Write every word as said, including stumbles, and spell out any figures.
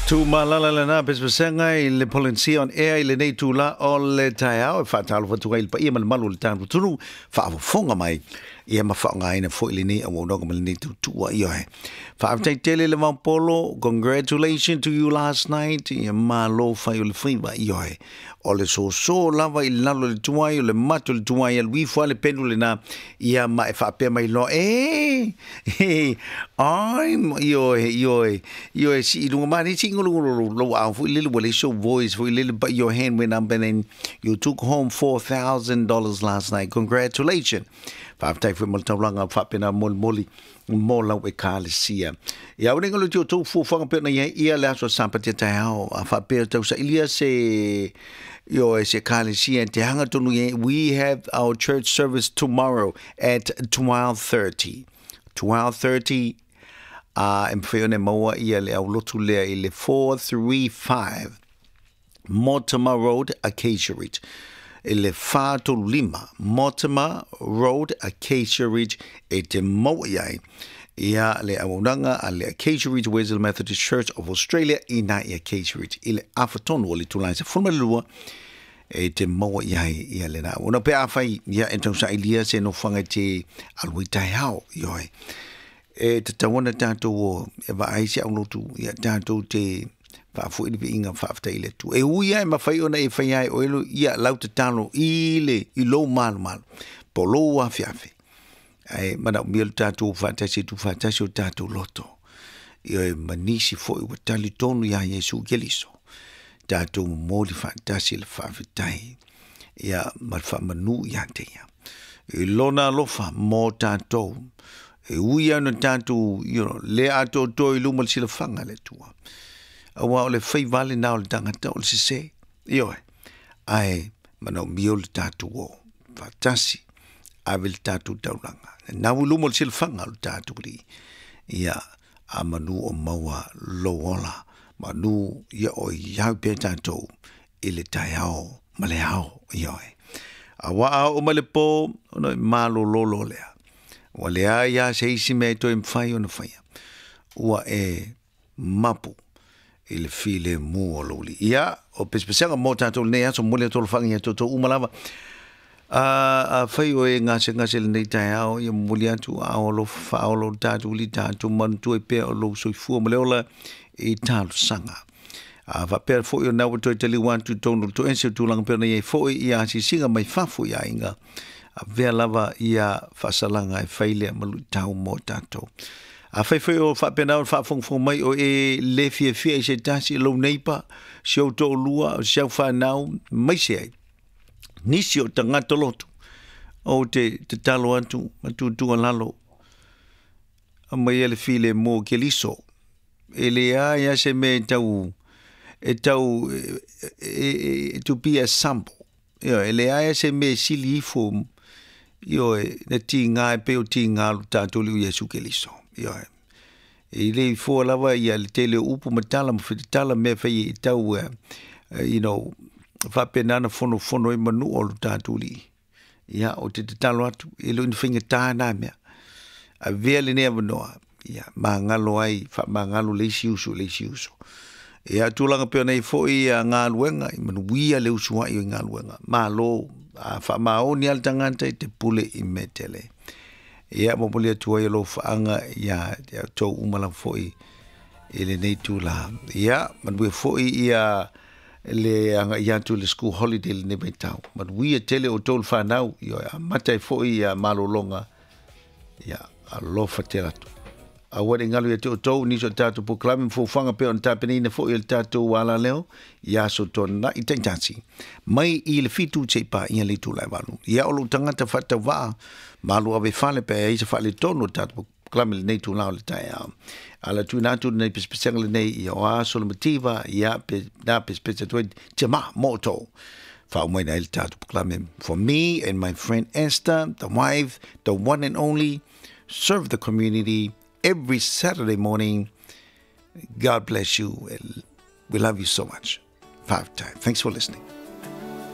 Tu malala lana pespesenga il polensia on air il nei tula o le taiao fa talo fa tu il pa ia mal malu le tanu tunu fa fonga mai ia ma fa ngai na fo ile ni o no ko ni tu tu ia he fa tai tele le van polo. Congratulations to you last night ia malo fa il fiba ia he o le so so lava il nalo le tuai le mato le tuai lui fa le pendule na ia ma fa pe mai lo eh I'm io io io si lu ma ni singo lu lu au fu little well show voice for little but your hand when I'm been you took home four thousand dollars last night. Congratulations. Five type for multolanga fa pena mol moli mo la we kalesia ya uningo lu tu fu fa pe na ia la so sampate ta ha fa pe to sa ilia se yo se kalesia te hanga tonu ye. We have our church service tomorrow at twelve thirty. twelve thirty uh in Fiona Moa ia le au lotu lea i le four thirty-five Mortimer Road, Acacia Ridge. I le Fato Lima, Mortimer Road, Acacia Ridge, e te moa iai. Ia le aunanga a le Acacia Ridge Wesley Methodist Church of Australia i na i Acacia Ridge. I le awhatonu o le tulain se fulma lua e te moa iai ia le na. Una pe awhai ia entau sa ilia se no whanga te alui tai hao ioi. E te tawana tātou o e wa aisi au lotu ia tātou te whaafu ili pe inga whaafta ile tu. E ui ai mawhai ona e whai ai o elu ia lau te tano i le i lo malu malu. Po lo wa whiawhi. Ai mana umielu tātou whaatasi tu whaatasi o tātou loto. Ioi manisi fo i watali tonu ia Yesu Keliso. Tātou mōli whaatasi le whaafetai. Ia malwha manu ia te ia. I lona lofa mō tātou. E ui ana tātou, you know, le ato toi luma le sila whanga le tua. Awa o le whai vale nao le tangata o le sise. Ioe, ai manau mio le tātou o whatasi, awe le tātou taulanga. Nau luma le sila whanga le tātou li. Ia, a manu o maua lowola, manu ia o iau pe tātou, i le tai ao, ma le ao, ioe. Awa a o ma le po, ono malo lolo lea. Wa le aia se isi me to im fai ona fai. Ua e mapu i le file mu o loli. Ia, o pespesenga mo tātou le nei aso mole tolo whangi e toto umalava. A fai o e ngase ngase le nei tai ao, ia muli atu ao lo whaolo tātou li tātou mantu e pēr o lo soifua maleola i tālu sanga. A va per fo yo nawa to tali one to tonu to ense tu lang per nei fo ia si singa mai fafu ia inga. A vea lava ia whasalanga e whaile malu tau mō tātou. A whaiwhai o whapena o whafongfong mai o e le fia fia i se tasi lau neipa, siau tō lua, siau whanau, mai se ai. Nisi o tangata lotu, o te, te talo atu, matu tua lalo. A mai ele file mō Keliso. E le a ia se me tau, e tau, e, e, e, to be a sample. Ia, e le a ia se me sili ifo, io ne ti nga e pe o ti nga lu tātou liu Yesu Keliso. Io e. E le fo lava ia le tele upu matala ma whititala me whai i tau, uh, you know, whapenana fono fono e manu o lu tātou li. Ia, o te te talo atu, e lo ni whinga tāna mea. A vea le nea manoa. Ia, ma ngalo ai, wha ma ngalo leisi uso, leisi uso. Ia, tūlanga peo nei fo i a ngā luenga, i manu wia le usua i ngā luenga. Ma lo, a wha mao ni al tanganta i te pule i metele. Ia mopolia tua i lo whaanga ia tau umala foi i le nei tū la. Ia, manui foi i a le anga ia tu le school holiday le nebei tau. Manui a tele o tolu whanau i a matai foi i a malolonga. Ia, a lofa te ratu. A wale ngalu e te o tau niso tātou po klami fo whanga peo na tāpenina fo i le tātou wala leo. Ia so tona i taitasi. Mai i le fitu te pa i le tu lai walu. Ia olo tangata whata waa. Malu ave whale pe e isa whale tono tātou po klami le nei tu lao le tai au. Ala tu nātu nei pespesenga le nei i o aso le mativa. Ia pe nā pespesenga tue te ma moto. Whao mai na il tātou po klami. For me and my friend Esther, the wife, the one and only, serve the community every Saturday morning. God bless you. We love you so much. Five time. Thanks for listening.